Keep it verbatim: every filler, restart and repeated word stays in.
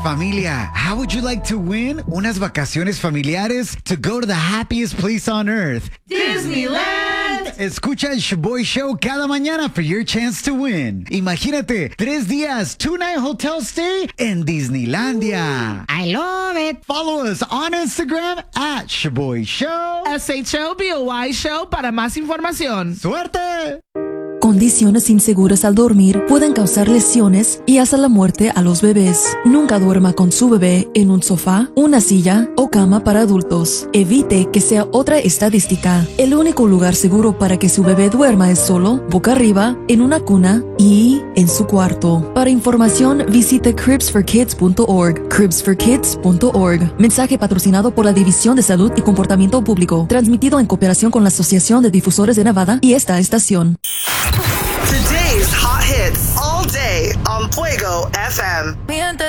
familia, how would you like to win unas vacaciones familiares to go to the happiest place on earth? Disneyland! Escucha el Shaboy Show cada mañana for your chance to win. Imagínate, tres días, two-night hotel stay en Disneylandia. I love it. Follow us on Instagram at Shaboy Show. S H O B O Y Show para más información. ¡Suerte! Condiciones inseguras al dormir pueden causar lesiones y hasta la muerte a los bebés. Nunca duerma con su bebé en un sofá, una silla o cama para adultos. Evite que sea otra estadística. El único lugar seguro para que su bebé duerma es solo, boca arriba, en una cuna y en su cuarto. Para información, visite cribs for kids punto org. cribs for kids punto org. Mensaje patrocinado por la División de Salud y Comportamiento Público. Transmitido en cooperación con la Asociación de Difusores de Nevada y esta estación. Today's hot hits all day on Fuego F M.